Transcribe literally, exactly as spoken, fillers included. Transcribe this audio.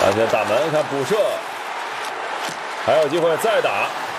发现大门，看补射，还有机会再打。